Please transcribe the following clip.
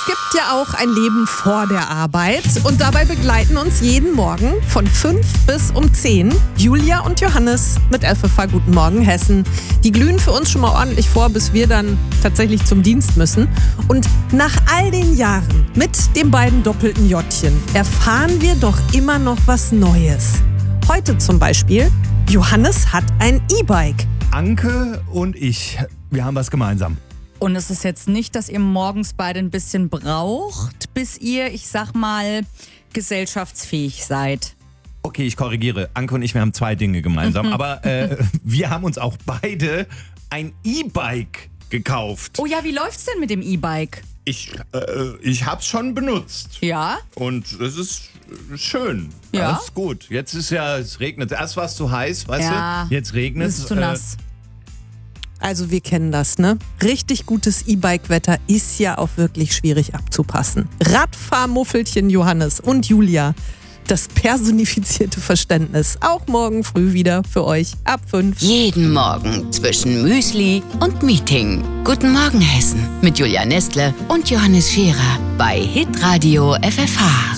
gibt ja auch ein Leben vor der Arbeit und dabei begleiten uns jeden Morgen von 5 bis um 10 Julia und Johannes mit FFH Guten Morgen Hessen. Die glühen für uns schon mal ordentlich vor, bis wir dann tatsächlich zum Dienst müssen. Und nach all den Jahren mit den beiden doppelten Jchen erfahren wir doch immer noch was Neues. Heute zum Beispiel, Johannes hat ein E-Bike. Anke und ich, wir haben was gemeinsam. Und es ist jetzt nicht, dass ihr morgens beide ein bisschen braucht, bis ihr, ich sag mal, gesellschaftsfähig seid. Okay, ich korrigiere. Anke und ich, wir haben 2 Dinge gemeinsam. Aber wir haben uns auch beide ein E-Bike gekauft. Oh ja, wie läuft's denn mit dem E-Bike? Ich hab's schon benutzt. Ja? Und es ist schön. Ja? Alles gut. Jetzt ist ja, es regnet. Erst war es zu heiß, weißt Ja. du? Jetzt regnet es. Ist zu nass. Also wir kennen das, ne? Richtig gutes E-Bike-Wetter ist ja auch wirklich schwierig abzupassen. Radfahrmuffelchen Johannes und Julia, das personifizierte Verständnis. Auch morgen früh wieder für euch ab 5. Jeden Morgen zwischen Müsli und Meeting. Guten Morgen Hessen mit Julia Nestle und Johannes Scherer bei Hitradio FFH.